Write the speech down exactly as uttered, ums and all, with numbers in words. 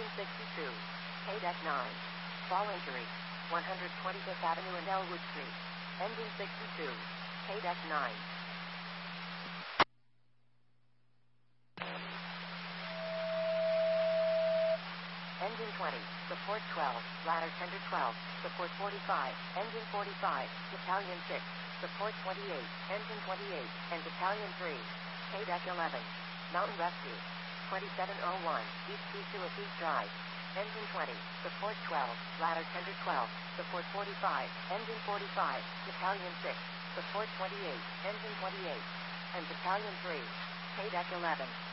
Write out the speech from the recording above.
sixty-two, K-Deck nine. Fall injury, one hundred twenty-fifth Avenue and Elwood Street. Engine sixty-two, K-Deck nine. Engine twenty, support twelve, ladder tender twelve, support forty-five, engine forty-five, battalion six, support twenty-eight, engine twenty-eight, and battalion three, K-Deck eleven, mountain rescue, twenty-seven oh one, East P two of East Drive, engine twenty, support twelve, ladder tender twelve, support forty-five, engine forty-five, battalion six, support twenty-eight, engine twenty-eight, and battalion three, K-Deck eleven.